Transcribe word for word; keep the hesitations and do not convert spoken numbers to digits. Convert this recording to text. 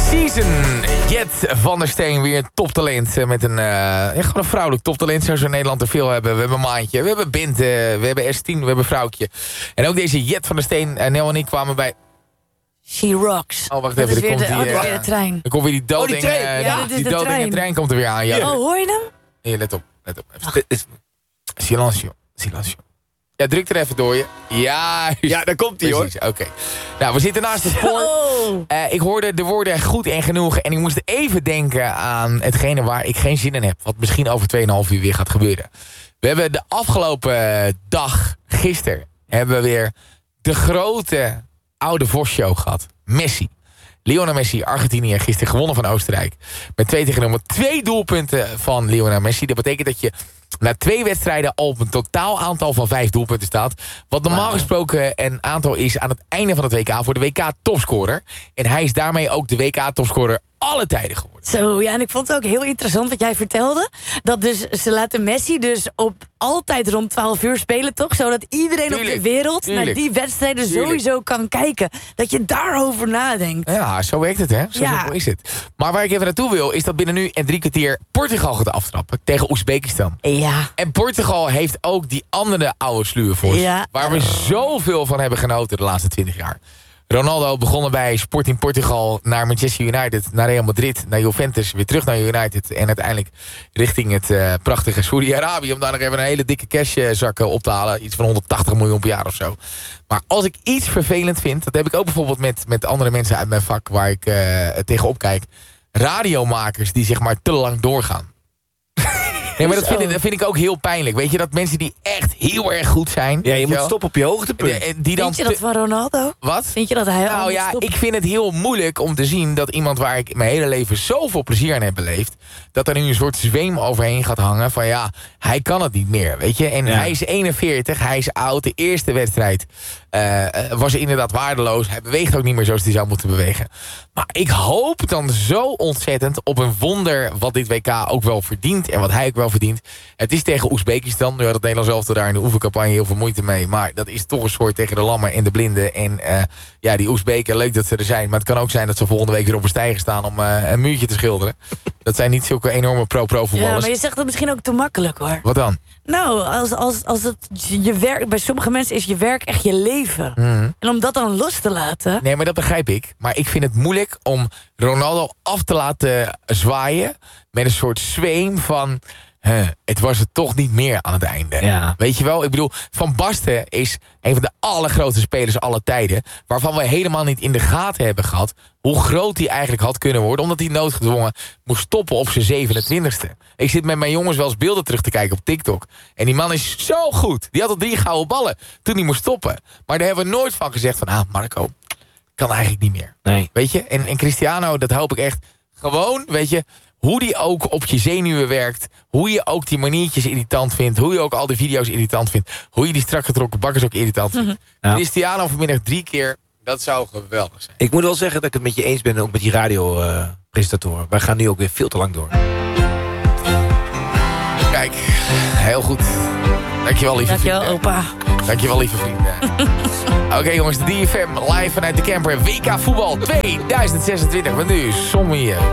Season. Jet van der Steen, weer toptalent. Met een, uh, echt een vrouwelijk toptalent, zoals we in Nederland er veel hebben. We hebben Maantje, we hebben Bint, uh, we hebben S tien, we hebben Vrouwtje. En ook deze Jet van der Steen, uh, Nel en ik kwamen bij... She rocks. Oh, wacht dat even, is weer komt de, die, uh, oh, weer de trein. Dan komt weer die dooding. Oh, die trein. Uh, Ja, die dit is de dooding trein. trein komt er weer aan. Ja. Oh, hoor je hem? Hier, let op, let op. Even. Silencio, silencio. Ja, druk er even door je. Ja, Ja, daar komt hij hoor. Oké. Okay. Nou, we zitten naast het spoor. Oh. Uh, ik hoorde de woorden goed en genoeg. En ik moest even denken aan hetgene waar ik geen zin in heb. Wat misschien over twee en een half uur weer gaat gebeuren. We hebben de afgelopen dag, gisteren, hebben we weer de grote oude Vos-show gehad. Messi. Lionel Messi, Argentinië, gisteren gewonnen van Oostenrijk. Met twee tegen nul. Twee doelpunten van Lionel Messi. Dat betekent dat je na twee wedstrijden al op een totaal aantal van vijf doelpunten staat. Wat normaal wow. gesproken een aantal is aan het einde van het W K voor de W K-topscorer. En hij is daarmee ook de W K-topscorer alle tijden geworden. Zo, ja, en ik vond het ook heel interessant wat jij vertelde. Dat dus, ze laten Messi dus op altijd rond twaalf uur spelen, toch? Zodat iedereen Tuurlijk, op de wereld tuurlijk. naar die wedstrijden Tuurlijk. sowieso kan kijken. Dat je daarover nadenkt. Ja, zo werkt het, hè? Zo Ja. simpel is het. Maar waar ik even naartoe wil, is dat binnen nu en drie kwartier Portugal gaat aftrappen tegen Oezbekistan. Ja. En Portugal heeft ook die andere oude sluwe voor. Ja. Waar we zoveel van hebben genoten de laatste twintig jaar. Ronaldo begonnen bij Sporting Portugal, naar Manchester United, naar Real Madrid, naar Juventus, weer terug naar United en uiteindelijk richting het uh, prachtige Saudi-Arabië om daar nog even een hele dikke cashzak op te halen. Iets van honderdtachtig miljoen per jaar of zo. Maar als ik iets vervelend vind, dat heb ik ook bijvoorbeeld met, met andere mensen uit mijn vak waar ik uh, tegenop kijk, radiomakers die zeg maar te lang doorgaan. Nee, maar dat vind, ik, dat vind ik ook heel pijnlijk. Weet je, dat mensen die echt heel erg goed zijn... Ja, je moet wel, stoppen op je hoogtepunt. Die, die dan Vind je dat van Ronaldo? Wat? Vind je dat hij al Nou moet ja, stoppen? ik vind het heel moeilijk om te zien dat iemand waar ik mijn hele leven zoveel plezier aan heb beleefd, dat er nu een soort zweem overheen gaat hangen van ja, hij kan het niet meer, weet je. En Ja. hij is eenenveertig, hij is oud. De eerste wedstrijd uh, was inderdaad waardeloos. Hij beweegt ook niet meer zoals hij zou moeten bewegen. Maar ik hoop dan zo ontzettend op een wonder wat dit W K ook wel verdient en wat hij ook wel verdient. Het is tegen Oezbekistan. Nu had het Nederlands elftal daar in de oefencampagne heel veel moeite mee. Maar dat is toch een soort tegen de lammen en de blinden. En uh, ja, die Oezbeken, leuk dat ze er zijn. Maar het kan ook zijn dat ze volgende week weer op een stijger staan om uh, een muurtje te schilderen. Dat zijn niet zulke enorme pro-pro voetballers. Ja, maar je zegt dat misschien ook te makkelijk, hoor. Wat dan? Nou, als, als, als het je werk, bij sommige mensen is je werk echt je leven. Mm. En om dat dan los te laten... Nee, maar dat begrijp ik. Maar ik vind het moeilijk om Ronaldo af te laten zwaaien met een soort zweem van... Huh, het was het toch niet meer aan het einde. Ja. Weet je wel? Ik bedoel, Van Basten is een van de allergrootste spelers aller tijden, waarvan we helemaal niet in de gaten hebben gehad hoe groot hij eigenlijk had kunnen worden, omdat hij noodgedwongen moest stoppen op zijn zevenentwintigste. Ik zit met mijn jongens wel eens beelden terug te kijken op TikTok. En die man is zo goed. Die had al drie gouden ballen toen hij moest stoppen. Maar daar hebben we nooit van gezegd van, ah Marco, kan eigenlijk niet meer. Nee. Weet je? En, en Cristiano, dat hoop ik echt gewoon, weet je, hoe die ook op je zenuwen werkt, hoe je ook die maniertjes irritant vindt, hoe je ook al die video's irritant vindt, hoe je die strak getrokken bakkers ook irritant vindt. Ja. Cristiano vanmiddag drie keer, dat zou geweldig zijn. Ik moet wel zeggen dat ik het met je eens ben, ook met die radiopresentatoren. Wij gaan nu ook weer veel te lang door. Kijk, heel goed. Dankjewel, lieve Dankjewel, vrienden. opa. Dankjewel, lieve vrienden. Oké okay, jongens, de D F M live vanuit de camper W K voetbal tweeduizend zesentwintig. Met nu Sommier.